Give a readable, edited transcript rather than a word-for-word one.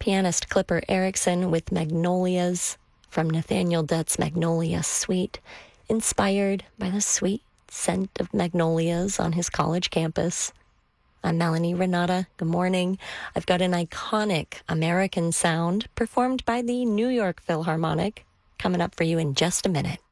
Pianist Clipper Erickson with Magnolias from Nathaniel Dutt's Magnolia Suite, inspired by the sweet scent of magnolias on his college campus. I'm Melanie Renata. Good morning. I've got an iconic American sound performed by the New York Philharmonic coming up for you in just a minute.